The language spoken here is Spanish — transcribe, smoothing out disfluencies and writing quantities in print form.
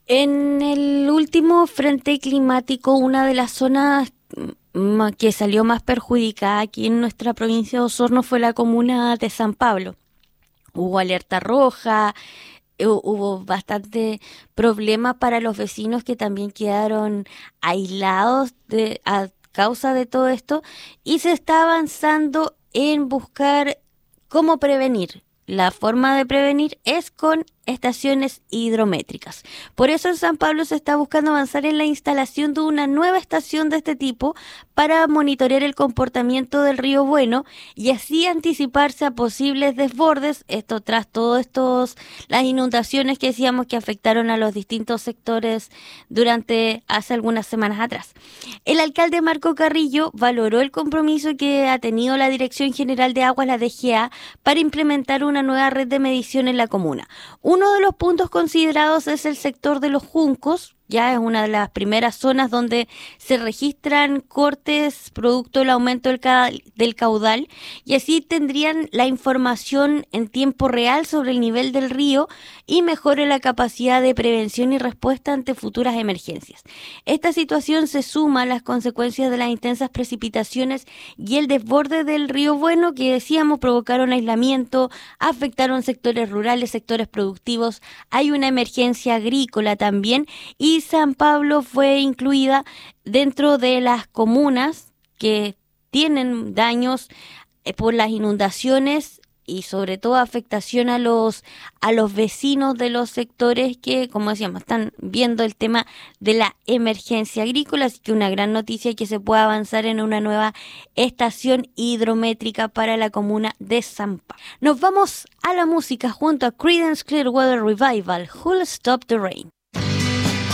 En el último frente climático, una de las zonas que salió más perjudicada aquí en nuestra provincia de Osorno fue la comuna de San Pablo. Hubo alerta roja, hubo bastante problema para los vecinos que también quedaron aislados a causa de todo esto y se está avanzando en buscar cómo prevenir. La forma de prevenir es con estaciones hidrométricas. Por eso en San Pablo se está buscando avanzar en la instalación de una nueva estación de este tipo para monitorear el comportamiento del río Bueno y así anticiparse a posibles desbordes, esto tras todos estos las inundaciones que decíamos que afectaron a los distintos sectores durante hace algunas semanas atrás. El alcalde Marco Carrillo valoró el compromiso que ha tenido la Dirección General de Aguas, la DGA, para implementar una nueva red de medición en la comuna. Uno de los puntos considerados es el sector de los juncos. Ya es una de las primeras zonas donde se registran cortes producto del aumento del caudal y así tendrían la información en tiempo real sobre el nivel del río y mejore la capacidad de prevención y respuesta ante futuras emergencias. Esta situación se suma a las consecuencias de las intensas precipitaciones y el desborde del río Bueno que decíamos provocaron aislamiento, afectaron sectores rurales, sectores productivos, hay una emergencia agrícola también y San Pablo fue incluida dentro de las comunas que tienen daños por las inundaciones y sobre todo afectación a los vecinos de los sectores que, como decíamos, están viendo el tema de la emergencia agrícola, así que una gran noticia es que se pueda avanzar en una nueva estación hidrométrica para la comuna de San Pablo. Nos vamos a la música junto a Creedence Clearwater Revival, Who'll Stop the Rain.